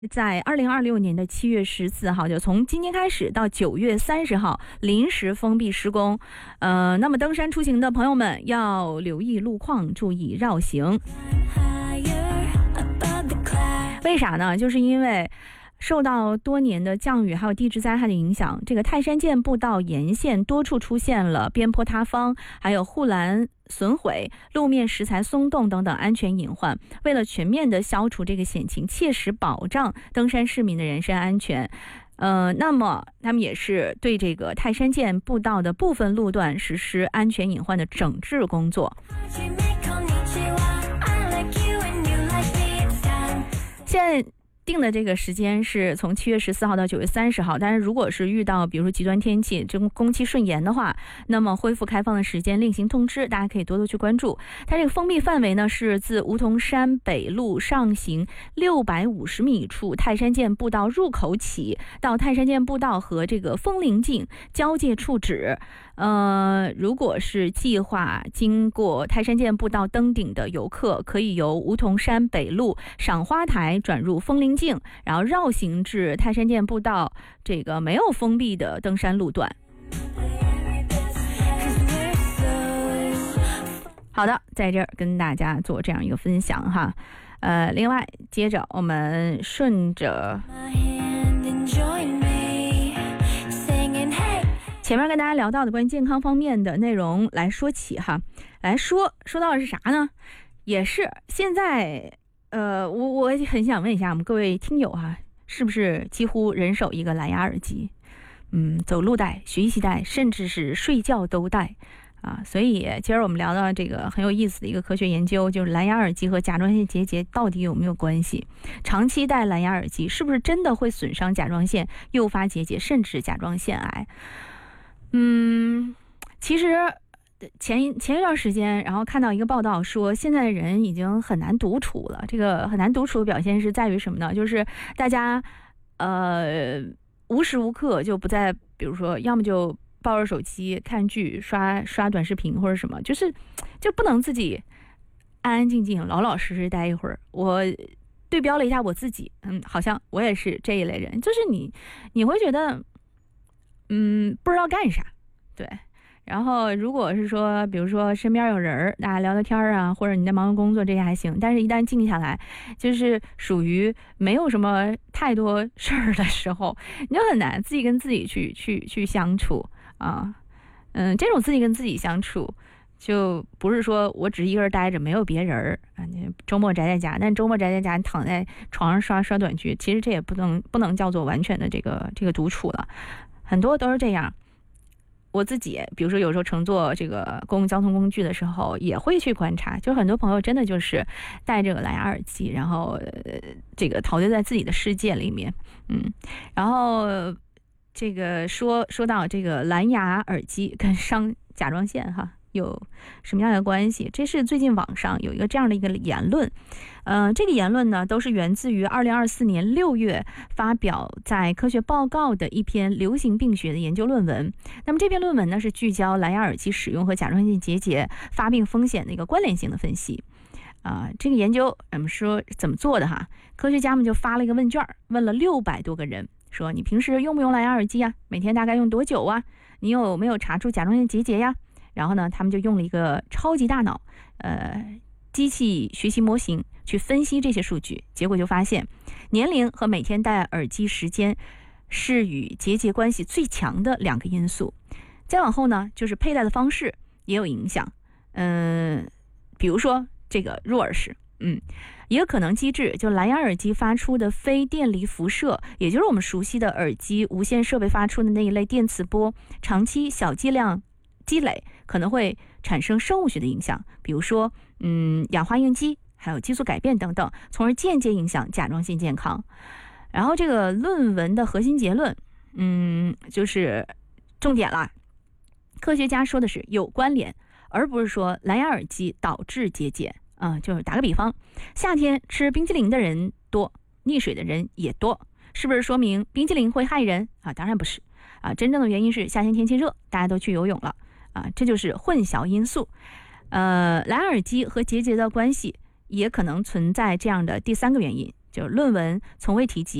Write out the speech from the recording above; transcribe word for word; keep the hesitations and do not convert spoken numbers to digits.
在二零二六年的七月十四号，就从今天开始到九月三十号临时封闭施工。呃，那么登山出行的朋友们要留意路况，注意绕行。为啥呢？就是因为受到多年的降雨还有地质灾害的影响，这个泰山涧步道沿线多处出现了边坡塌方，还有护栏损毁、路面石材松动等等安全隐患。为了全面的消除这个险情，切实保障登山市民的人身安全，呃，那么他们也是对这个泰山涧步道的部分路段实施安全隐患的整治工作。现在定的这个时间是从七月十四号到九月三十号，但是如果是遇到比如说极端天气，这工期顺延的话，那么恢复开放的时间另行通知，大家可以多多去关注。它这个封闭范围呢是自梧桐山北路上行六百五十米处泰山涧步道入口起，到泰山涧步道和这个风铃径交界处止。呃，如果是计划经过泰山涧步道登顶的游客，可以由梧桐山北路赏花台转入风铃径，然后绕行至泰山涧步道这个没有封闭的登山路段。好的，在这儿跟大家做这样一个分享哈。呃，另外接着我们顺着前面跟大家聊到的关于健康方面的内容来说起哈，来说说到的是啥呢？也是现在，呃，我我很想问一下我们各位听友哈，是不是几乎人手一个蓝牙耳机？嗯，走路带、学习带，甚至是睡觉都带啊。所以今儿我们聊到这个很有意思的一个科学研究，就是蓝牙耳机和甲状腺结节到底有没有关系？长期戴蓝牙耳机是不是真的会损伤甲状腺，诱发结节，甚至甲状腺癌？嗯，其实前前一段时间，然后看到一个报道说，现在人已经很难独处了。这个很难独处的表现是在于什么呢？就是大家呃无时无刻就不在，比如说要么就抱着手机看剧、刷刷短视频或者什么，就是就不能自己安安静静、老老实实待一会儿。我对标了一下我自己，嗯，好像我也是这一类人，就是你你会觉得。嗯，不知道干啥，对。然后如果是说，比如说身边有人，大家聊聊天啊，或者你在忙着工作，这些还行。但是，一旦静下来，就是属于没有什么太多事儿的时候，你就很难自己跟自己去去去相处啊。嗯，这种自己跟自己相处，就不是说我只一个人待着，没有别人儿啊。你周末宅在家，但周末宅在家，你躺在床上刷刷短剧，其实这也不能不能叫做完全的这个这个独处了。很多都是这样，我自己比如说有时候乘坐这个公共交通工具的时候，也会去观察，就很多朋友真的就是戴这个蓝牙耳机，然后、呃、这个陶醉在自己的世界里面，嗯，然后这个说说到这个蓝牙耳机跟伤甲状腺哈有什么样的关系？这是最近网上有一个这样的一个言论，呃，这个言论呢都是源自于二零二四年六月发表在科学报告的一篇流行病学的研究论文。那么这篇论文呢是聚焦蓝牙耳机使用和甲状腺结节发病风险的一个关联性的分析。啊、呃，这个研究我们说怎么做的哈？科学家们就发了一个问卷，问了六百多个人，说你平时用不用蓝牙耳机呀？每天大概用多久啊？你有没有查出甲状腺结节呀？然后呢，他们就用了一个超级大脑，呃，机器学习模型去分析这些数据，结果就发现，年龄和每天戴耳机时间是与结节关系最强的两个因素。再往后呢，就是佩戴的方式也有影响，嗯、呃，比如说这个入耳式，嗯，一个可能机制，就蓝牙耳机发出的非电离辐射，也就是我们熟悉的耳机无线设备发出的那一类电磁波，长期小剂量积累可能会产生生物学的影响，比如说嗯氧化应激，还有激素改变等等，从而间接影响甲状腺健康。然后这个论文的核心结论，嗯，就是重点了，科学家说的是有关联，而不是说蓝牙耳机导致结节啊、呃。就是打个比方，夏天吃冰淇淋的人多，溺水的人也多，是不是说明冰淇淋会害人啊？当然不是啊，真正的原因是夏天天气热，大家都去游泳了。啊，这就是混淆因素。呃，蓝牙耳机和结节的关系也可能存在这样的第三个原因， 就论文从未提及。